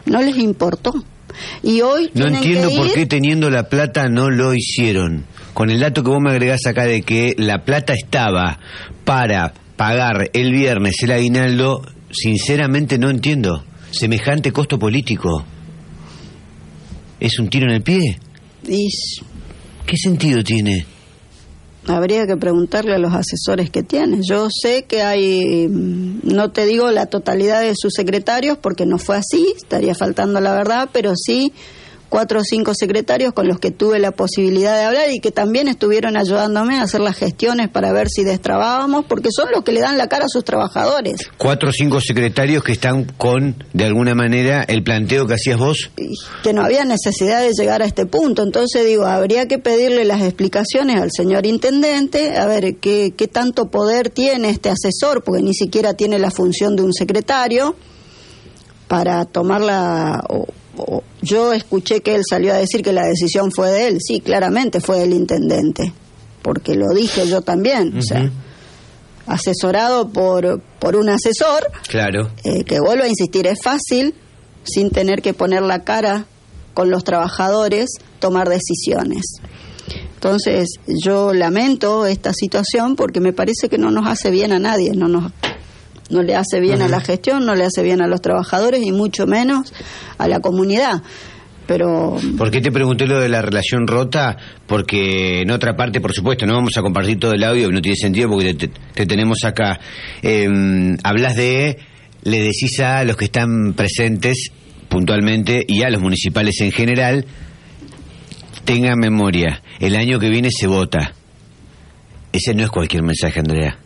no les importó. Y hoy no entiendo por qué teniendo la plata no lo hicieron. Con el dato que vos me agregás acá de que la plata estaba para pagar el viernes el aguinaldo, sinceramente no entiendo. Semejante costo político. ¿Es un tiro en el pie? ¿Qué sentido tiene? Habría que preguntarle a los asesores que tiene. Yo sé que hay, no te digo la totalidad de sus secretarios, porque no fue así, estaría faltando la verdad, pero sí 4 o 5 secretarios con los que tuve la posibilidad de hablar y que también estuvieron ayudándome a hacer las gestiones para ver si destrabábamos, porque son los que le dan la cara a sus trabajadores. 4 o 5 secretarios que están con, de alguna manera, el planteo que hacías vos. Que no había necesidad de llegar a este punto. Entonces digo, habría que pedirle las explicaciones al señor intendente, a ver qué tanto poder tiene este asesor, porque ni siquiera tiene la función de un secretario, para tomar la... Yo escuché que él salió a decir que la decisión fue de él. Sí, claramente fue del intendente, porque lo dije yo también. O sea, asesorado por un asesor. Claro. Que vuelvo a insistir, es fácil, sin tener que poner la cara con los trabajadores, tomar decisiones. Entonces, yo lamento esta situación porque me parece que no nos hace bien a nadie, no le hace bien a la gestión, no le hace bien a los trabajadores y mucho menos a la comunidad. Pero... ¿Por qué te pregunté lo de la relación rota? Porque en otra parte, por supuesto, no vamos a compartir todo el audio, no tiene sentido porque te tenemos acá. Hablas le decís a los que están presentes puntualmente y a los municipales en general, tengan memoria, el año que viene se vota. Ese no es cualquier mensaje, Andrea.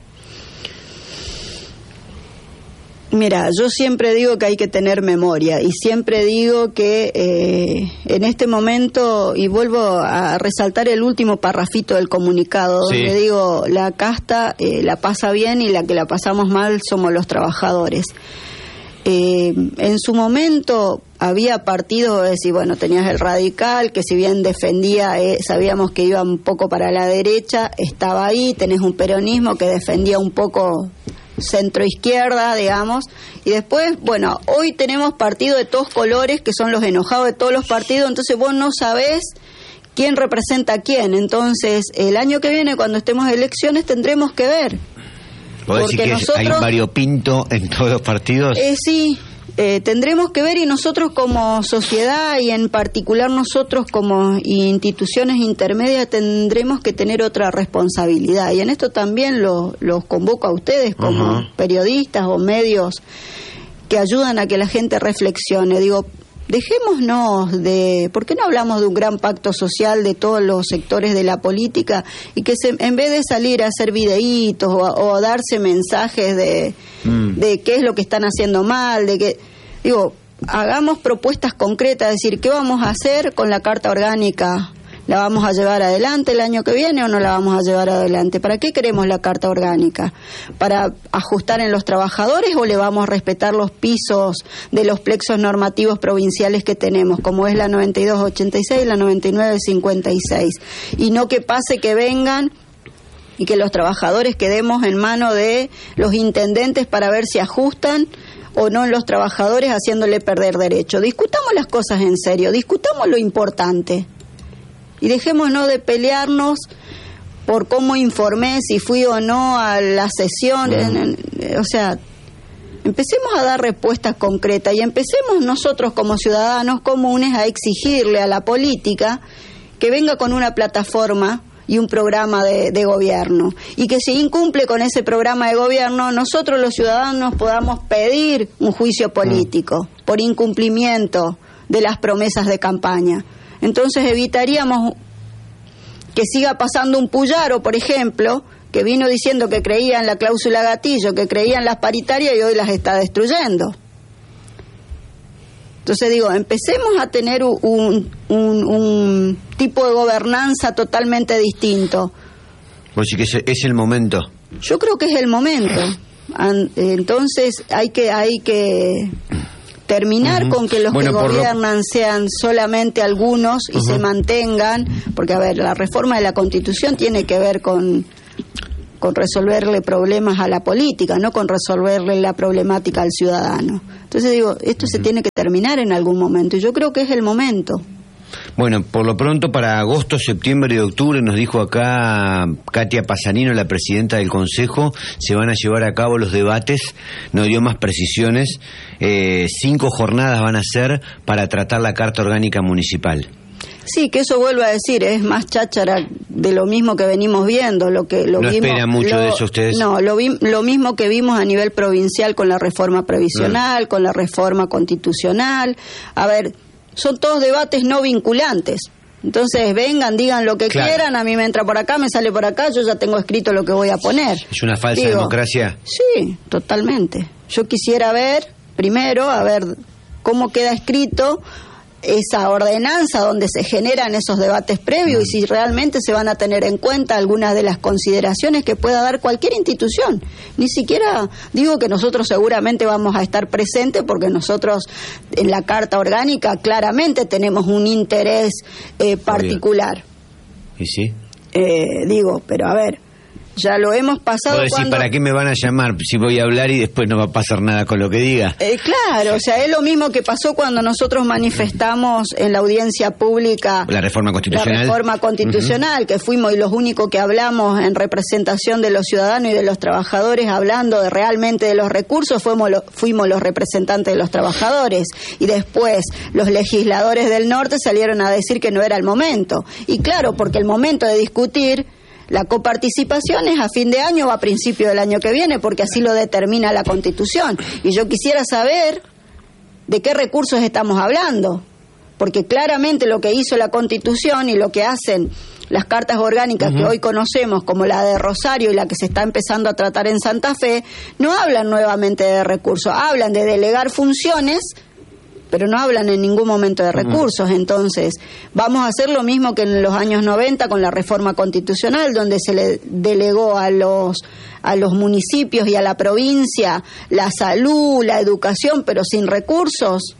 Mira, yo siempre digo que hay que tener memoria y siempre digo que en este momento, y vuelvo a resaltar el último parrafito del comunicado, donde digo, la casta la pasa bien y la que la pasamos mal somos los trabajadores. En su momento había partidos, es decir, bueno, tenías el Radical, que si bien defendía, sabíamos que iba un poco para la derecha, estaba ahí, tenés un peronismo que defendía un poco centro-izquierda, digamos, y después, bueno, hoy tenemos partidos de todos colores, que son los enojados de todos los partidos, entonces vos no sabés quién representa a quién, entonces el año que viene, cuando estemos en elecciones, tendremos que ver. ¿Vos decís que nosotros, hay un variopinto en todos los partidos? Sí, tendremos que ver, y nosotros como sociedad y en particular nosotros como instituciones intermedias tendremos que tener otra responsabilidad, y en esto también los convoco a ustedes como periodistas o medios que ayudan a que la gente reflexione. Digo, dejémonos ¿por qué no hablamos de un gran pacto social de todos los sectores de la política y que en vez de salir a hacer videitos o darse mensajes de qué es lo que están haciendo mal, hagamos propuestas concretas, es decir, ¿qué vamos a hacer con la Carta Orgánica? ¿La vamos a llevar adelante el año que viene o no la vamos a llevar adelante? ¿Para qué queremos la Carta Orgánica? ¿Para ajustar en los trabajadores o le vamos a respetar los pisos de los plexos normativos provinciales que tenemos, como es la 9286 y la 9956? Y no que pase que vengan y que los trabajadores quedemos en mano de los intendentes para ver si ajustan o no en los trabajadores, haciéndole perder derecho. Discutamos las cosas en serio, discutamos lo importante. Y dejémonos de pelearnos por cómo informé, si fui o no a la sesión. O sea, empecemos a dar respuestas concretas y empecemos nosotros como ciudadanos comunes a exigirle a la política que venga con una plataforma y un programa de gobierno. Y que si incumple con ese programa de gobierno, nosotros los ciudadanos podamos pedir un juicio político por incumplimiento de las promesas de campaña. Entonces evitaríamos que siga pasando un Puyaro, por ejemplo, que vino diciendo que creía en la cláusula gatillo, que creía en las paritarias y hoy las está destruyendo. Entonces digo, empecemos a tener un tipo de gobernanza totalmente distinto. Pues sí que es el momento. Yo creo que es el momento. Entonces hay que terminar con que los que gobiernan sean solamente algunos y se mantengan, porque a ver, la reforma de la Constitución tiene que ver con con resolverle problemas a la política, no con resolverle la problemática al ciudadano. Entonces digo, esto se tiene que terminar en algún momento, y yo creo que es el momento. Bueno, por lo pronto para agosto, septiembre y octubre, nos dijo acá Katia Pasanino, la presidenta del Consejo, se van a llevar a cabo los debates, no dio más precisiones, 5 jornadas van a ser para tratar la Carta Orgánica Municipal. Sí, que eso vuelvo a decir, es más cháchara de lo mismo que venimos viendo. ¿No esperan mucho de eso ustedes? No, lo mismo que vimos a nivel provincial con la reforma previsional, con la reforma constitucional. A ver, son todos debates no vinculantes. Entonces vengan, digan lo que quieran, a mí me entra por acá, me sale por acá, yo ya tengo escrito lo que voy a poner. ¿Es una falsa democracia? Sí, totalmente. Yo quisiera ver, primero, a ver cómo queda escrito esa ordenanza donde se generan esos debates previos y si realmente se van a tener en cuenta algunas de las consideraciones que pueda dar cualquier institución. Ni siquiera digo que nosotros seguramente vamos a estar presentes, porque nosotros en la Carta Orgánica claramente tenemos un interés particular. ¿Y sí? Pero a ver, ya lo hemos pasado. Puedo decir, ¿para qué me van a llamar si voy a hablar y después no va a pasar nada con lo que diga? Claro, o sea, es lo mismo que pasó cuando nosotros manifestamos en la audiencia pública la reforma constitucional, que fuimos y los únicos que hablamos en representación de los ciudadanos y de los trabajadores, hablando realmente de los recursos, fuimos los representantes de los trabajadores, y después los legisladores del norte salieron a decir que no era el momento. Y claro, porque el momento de discutir la coparticipación es a fin de año o a principio del año que viene, porque así lo determina la Constitución. Y yo quisiera saber de qué recursos estamos hablando, porque claramente lo que hizo la Constitución y lo que hacen las cartas orgánicas que hoy conocemos, como la de Rosario y la que se está empezando a tratar en Santa Fe, no hablan nuevamente de recursos, hablan de delegar funciones, pero no hablan en ningún momento de recursos. Entonces, vamos a hacer lo mismo que en los años 90 con la reforma constitucional, donde se le delegó a los municipios y a la provincia la salud, la educación, pero sin recursos.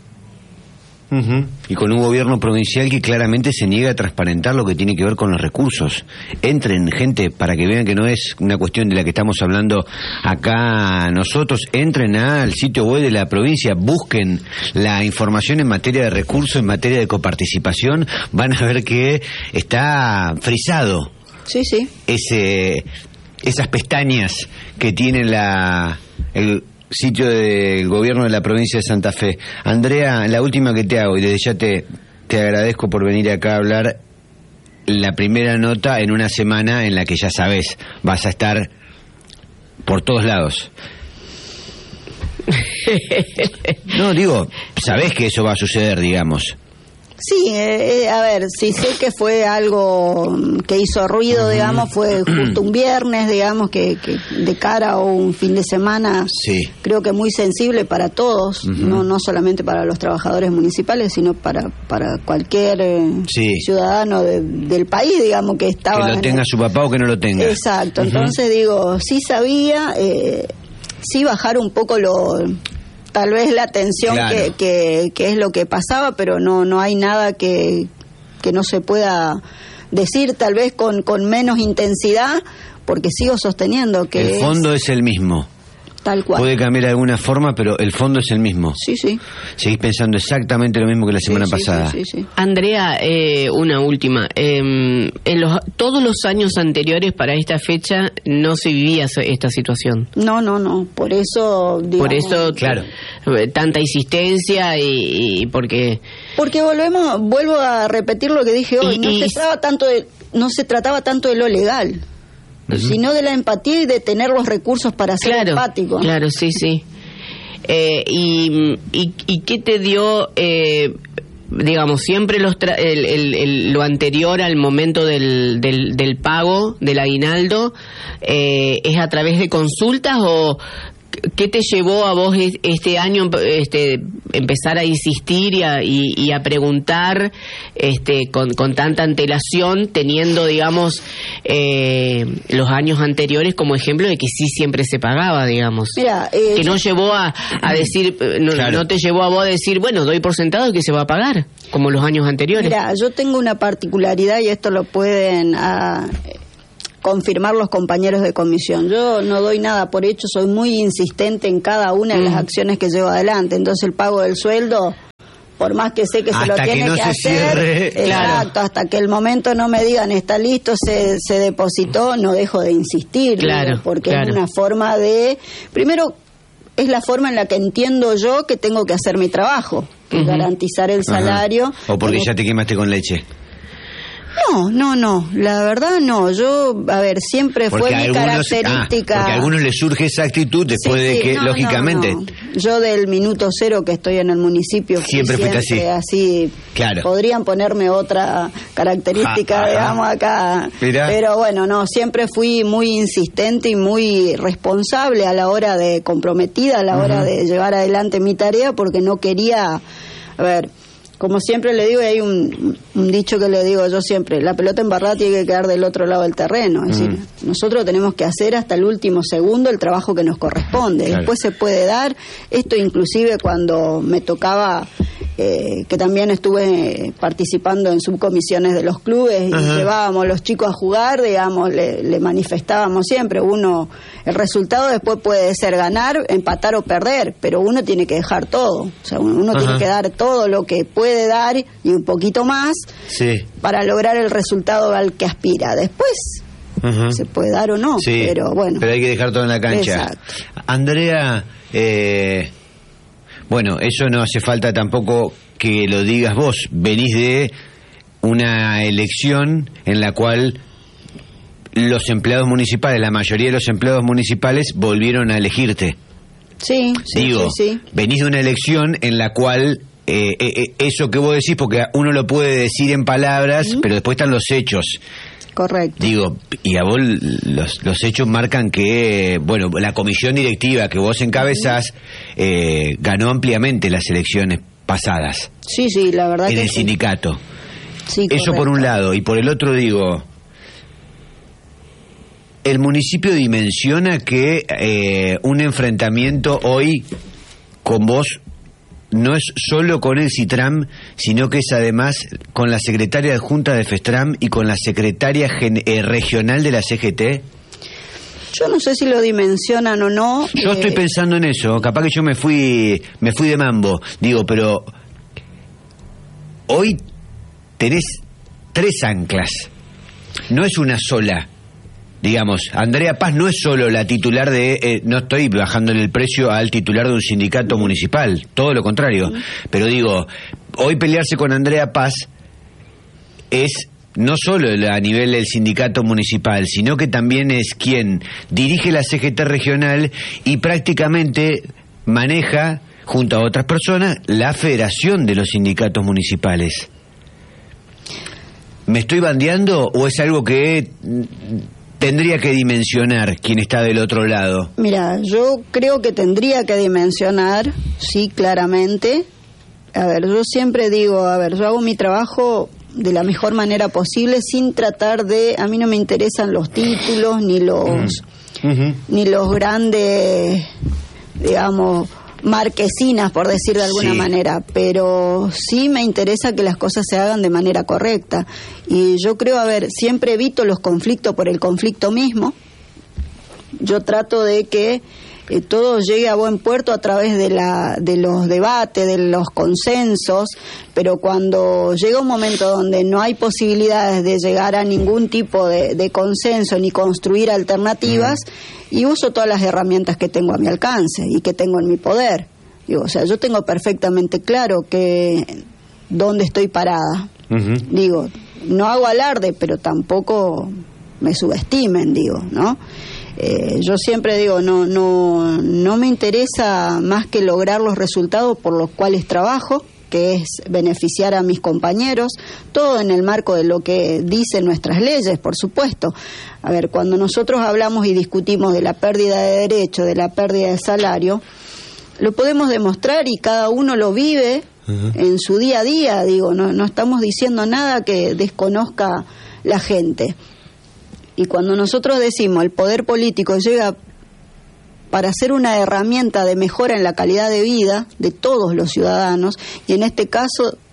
Y con un gobierno provincial que claramente se niega a transparentar lo que tiene que ver con los recursos. Entren, gente, para que vean que no es una cuestión de la que estamos hablando acá nosotros. Entren al sitio web de la provincia, busquen la información en materia de recursos, en materia de coparticipación. Van a ver que está frisado. Sí, sí. Esas pestañas que tiene el sitio del gobierno de la provincia de Santa Fe. Andrea, la última que te hago, y desde ya te agradezco por venir acá a hablar, la primera nota en una semana en la que ya sabes, vas a estar por todos lados. No, digo, sabés que eso va a suceder, digamos. Sí, a ver, sí sé que fue algo que hizo ruido, digamos, fue justo un viernes, digamos, que de cara a un fin de semana, creo que muy sensible para todos, no solamente para los trabajadores municipales, sino para cualquier ciudadano del país, digamos, que estaba... Que lo tenga su papá o que no lo tenga. Exacto, entonces digo, sí sabía, sí bajar un poco tal vez la tensión, claro, que es lo que pasaba, pero no hay nada que no se pueda decir, tal vez con menos intensidad, porque sigo sosteniendo que el fondo es el mismo. Tal cual. Puede cambiar de alguna forma, pero el fondo es el mismo. Sí, sí. Seguís pensando exactamente lo mismo que la semana pasada. Sí. Andrea, una última. Todos los años anteriores para esta fecha no se vivía esta situación. No. Por eso, digamos, por eso, claro, tanta insistencia y porque vuelvo a repetir lo que dije hoy. No se trataba tanto de lo legal, sino de la empatía y de tener los recursos para ser empático. Claro, sí. ¿Y qué te dio, digamos, siempre lo anterior al momento del pago del aguinaldo, es a través de consultas, o qué te llevó a vos este año empezar a insistir y a preguntar con tanta antelación, teniendo, digamos, los años anteriores como ejemplo de que sí siempre se pagaba, digamos? Mira, que no llevó a decir, no te llevó a vos a decir, bueno, doy por sentado que se va a pagar, como los años anteriores. Mira, yo tengo una particularidad, y esto lo pueden confirmar los compañeros de comisión. Yo no doy nada por hecho, soy muy insistente en cada una de las acciones que llevo adelante. Entonces el pago del sueldo, por más que sé que se lo tiene que hacer, exacto, hasta que el momento no me digan está listo, se depositó, no dejo de insistir, porque es una forma de, primero, es la forma en la que entiendo yo que tengo que hacer mi trabajo, garantizar el salario. O porque ya te quemaste con leche. No, la verdad no. Yo, a ver, siempre fue mi característica. Porque a algunos les surge esa actitud después de que, lógicamente. No. Yo del minuto cero que estoy en el municipio, siempre fuiste así. Claro. Podrían ponerme otra característica, digamos, acá. Mirá. Pero bueno, no, siempre fui muy insistente y muy responsable a la hora de, comprometida a la hora de llevar adelante mi tarea, porque no quería, a ver, como siempre le digo, y hay un dicho que le digo yo siempre, la pelota embarrada tiene que quedar del otro lado del terreno. Es decir, nosotros tenemos que hacer hasta el último segundo el trabajo que nos corresponde. Claro. Después se puede dar, esto inclusive cuando me tocaba, que también estuve participando en subcomisiones de los clubes y llevábamos los chicos a jugar, digamos, le manifestábamos siempre, el resultado después puede ser ganar, empatar o perder, pero uno tiene que dejar todo, o sea, uno tiene que dar todo lo que puede dar y un poquito más para lograr el resultado al que aspira. Después se puede dar o no, pero bueno. Pero hay que dejar todo en la cancha. Exacto. Andrea, bueno, eso no hace falta tampoco que lo digas vos. Venís de una elección en la cual los empleados municipales, la mayoría de los empleados municipales volvieron a elegirte. Sí. Venís de una elección en la cual eso que vos decís, porque uno lo puede decir en palabras, pero después están los hechos. Correcto. Digo, y a vos los hechos marcan que, bueno, la comisión directiva que vos encabezás ganó ampliamente las elecciones pasadas. Sí, la verdad que en el sindicato. Sí, eso por un lado. Y por el otro digo, el municipio dimensiona que un enfrentamiento hoy con vos no es solo con el CITRAM, sino que es además con la secretaria adjunta de FESTRAM y con la secretaria regional de la CGT. Yo no sé si lo dimensionan o no. Yo estoy pensando en eso, capaz que yo me fui de mambo, digo, pero hoy tenés 3 anclas, no es una sola. Digamos, Andrea Paz no es solo la titular de... no estoy bajándole el precio al titular de un sindicato municipal, todo lo contrario. Pero digo, hoy pelearse con Andrea Paz es no solo a nivel del sindicato municipal, sino que también es quien dirige la CGT regional y prácticamente maneja, junto a otras personas, la federación de los sindicatos municipales. ¿Me estoy bandeando o es algo que tendría que dimensionar quien está del otro lado? Mira, yo creo que tendría que dimensionar, sí, claramente. A ver, yo siempre digo, yo hago mi trabajo de la mejor manera posible sin tratar de... A mí no me interesan los títulos ni los grandes, digamos, marquesinas, por decir de alguna manera, pero sí me interesa que las cosas se hagan de manera correcta. Y yo creo, siempre evito los conflictos por el conflicto mismo. Yo trato de que todo llegue a buen puerto a través de los debates, de los consensos, pero cuando llega un momento donde no hay posibilidades de llegar a ningún tipo de consenso ni construir alternativas, y uso todas las herramientas que tengo a mi alcance y que tengo en mi poder. Digo, yo tengo perfectamente claro que dónde estoy parada. Digo, no hago alarde, pero tampoco me subestimen, ¿no? Yo siempre digo, no me interesa más que lograr los resultados por los cuales trabajo, que es beneficiar a mis compañeros, todo en el marco de lo que dicen nuestras leyes, por supuesto. Cuando nosotros hablamos y discutimos de la pérdida de derecho, de la pérdida de salario, lo podemos demostrar y cada uno lo vive en su día a día, no estamos diciendo nada que desconozca la gente. Y cuando nosotros decimos el poder político llega para ser una herramienta de mejora en la calidad de vida de todos los ciudadanos, y en este caso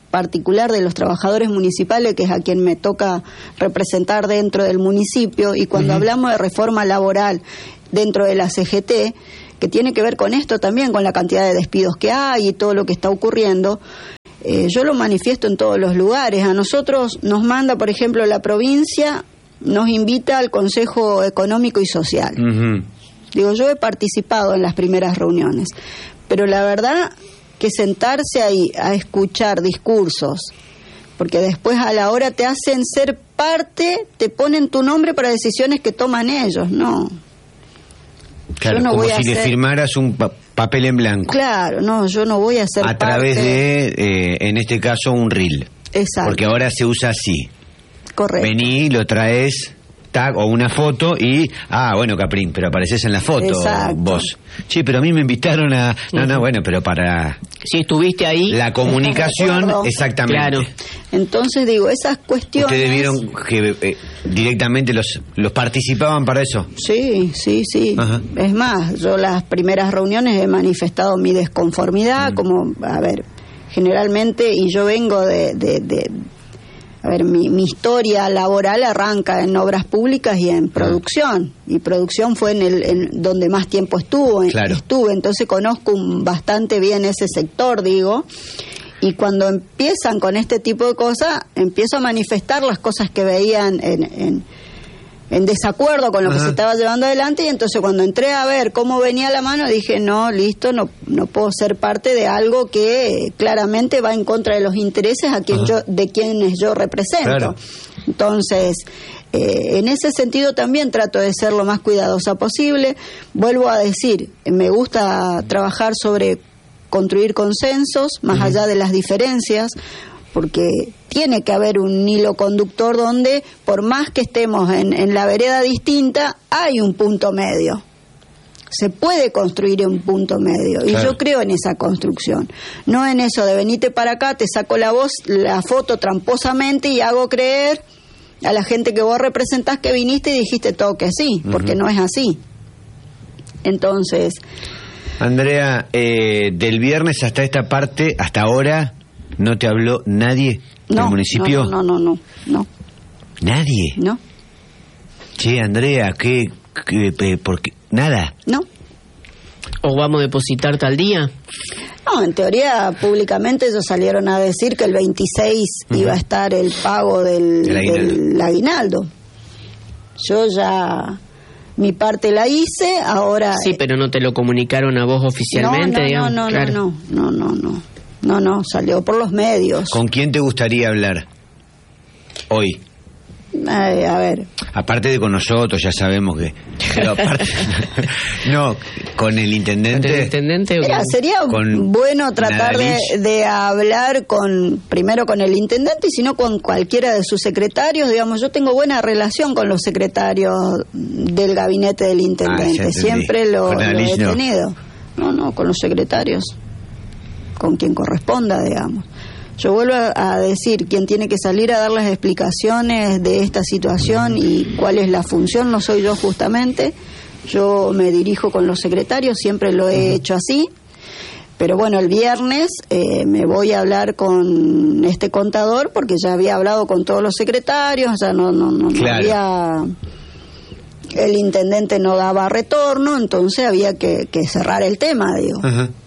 particular de los trabajadores municipales, que es a quien me toca representar dentro del municipio, y cuando hablamos de reforma laboral dentro de la CGT, que tiene que ver con esto también, con la cantidad de despidos que hay y todo lo que está ocurriendo, yo lo manifiesto en todos los lugares. A nosotros nos manda, por ejemplo, la provincia, nos invita al Consejo Económico y Social. Digo, yo he participado en las primeras reuniones, pero la verdad que sentarse ahí a escuchar discursos, porque después a la hora te hacen ser parte, te ponen tu nombre para decisiones que toman ellos, no. Claro, yo no como voy a si le firmaras un papel en blanco. Claro, no, yo no voy a ser a través de, en este caso, un reel. Exacto. Porque ahora se usa así. Correcto. Vení, lo traes, tag o una foto y, bueno, Caprín, pero apareces en la foto. Exacto. Vos. Sí, pero a mí me invitaron a... No, bueno, pero para... Si estuviste ahí... La comunicación, exactamente. Claro. Entonces digo, esas cuestiones... ¿Ustedes vieron que directamente los participaban para eso? Sí. Ajá. Es más, yo las primeras reuniones he manifestado mi desconformidad, como, a ver, generalmente, y yo vengo a ver, mi historia laboral arranca en obras públicas y en producción, y producción fue en donde más tiempo estuve, entonces conozco bastante bien ese sector, digo, y cuando empiezan con este tipo de cosas, empiezo a manifestar las cosas que veían en desacuerdo con lo que se estaba llevando adelante, y entonces cuando entré a ver cómo venía la mano, dije, no, listo, no puedo ser parte de algo que claramente va en contra de los intereses de quienes yo represento. Claro. Entonces, en ese sentido también trato de ser lo más cuidadosa posible. Vuelvo a decir, me gusta trabajar sobre construir consensos, más allá de las diferencias, porque tiene que haber un hilo conductor donde, por más que estemos en la vereda distinta, hay un punto medio. Se puede construir un punto medio, y yo creo en esa construcción, no en eso de venite para acá, te saco la foto tramposamente y hago creer a la gente que vos representás que viniste y dijiste todo que sí, porque no es así. Entonces, Andrea, del viernes hasta esta parte, hasta ahora, ¿no te habló nadie del municipio? No. ¿Nadie? No. Che, Andrea, ¿por qué? ¿Nada? No. ¿O vamos a depositar tal día? No, en teoría, públicamente ellos salieron a decir que el 26 iba a estar el pago del aguinaldo. Yo ya... mi parte la hice, ahora... Sí, pero no te lo comunicaron a vos oficialmente, digamos. No, salió por los medios. ¿Con quién te gustaría hablar hoy? A ver. Aparte de con nosotros, ya sabemos que... Pero aparte... No, con el intendente... ¿El intendente? Mira, sería bueno tratar de hablar primero con el intendente, y si no con cualquiera de sus secretarios. Digamos, yo tengo buena relación con los secretarios del gabinete del intendente. Siempre lo he tenido. No, con los secretarios, con quien corresponda, digamos. Yo vuelvo a decir, quien tiene que salir a dar las explicaciones de esta situación y cuál es la función, no soy yo justamente. Yo me dirijo con los secretarios, siempre lo he hecho así. Pero bueno, el viernes me voy a hablar con este contador, porque ya había hablado con todos los secretarios, ya no había... El intendente no daba retorno, entonces había que cerrar el tema, digo.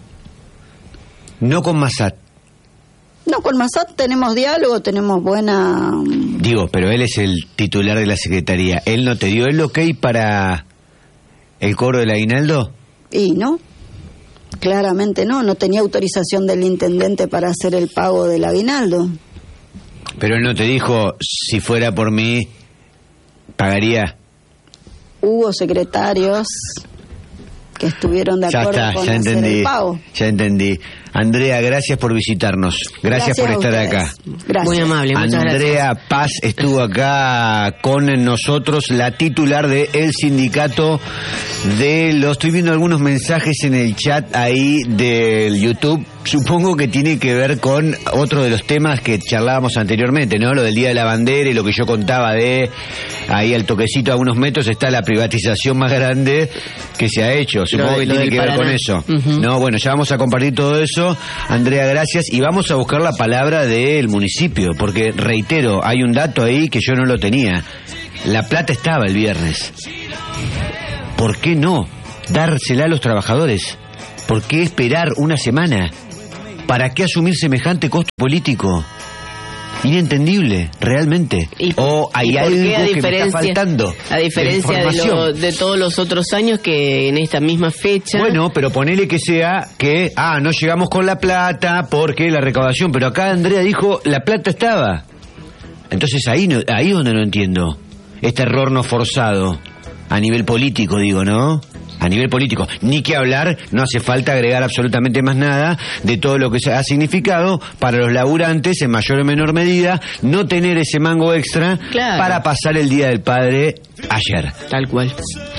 No con Massat. No, con Massat tenemos diálogo, tenemos buena... Digo, pero él es el titular de la Secretaría. ¿Él no te dio el ok para el cobro del aguinaldo? Y no, claramente no tenía autorización del intendente para hacer el pago del aguinaldo. Pero él no te dijo, si fuera por mí, pagaría. Hubo secretarios que estuvieron de acuerdo con hacer el pago. Ya entendí. Andrea, gracias por visitarnos. Gracias por estar acá. Gracias. Muy amable, muchas Andrea gracias. Paz estuvo acá con nosotros, la titular del sindicato estoy viendo algunos mensajes en el chat ahí del YouTube. Supongo que tiene que ver con otro de los temas que charlábamos anteriormente, ¿no? Lo del Día de la Bandera y lo que yo contaba de ahí al toquecito a unos metros está la privatización más grande que se ha hecho. Supongo que tiene que ver con eso. No, bueno, ya vamos a compartir todo eso. eso, Andrea, gracias. Y vamos a buscar la palabra del municipio, porque, reitero, hay un dato ahí que yo no lo tenía. La plata estaba el viernes. ¿Por qué no dársela a los trabajadores? ¿Por qué esperar una semana? ¿Para qué asumir semejante costo político? Inentendible, realmente. ¿O hay algo que me está faltando? A diferencia de todos los otros años que en esta misma fecha... Bueno, pero ponele que sea que, no llegamos con la plata porque la recaudación, pero acá Andrea dijo, la plata estaba. Entonces ahí donde no entiendo. Este error no forzado, a nivel político digo, ¿no? A nivel político, ni que hablar, no hace falta agregar absolutamente más nada de todo lo que ha significado para los laburantes, en mayor o menor medida, no tener ese mango extra para pasar el Día del Padre ayer. Tal cual.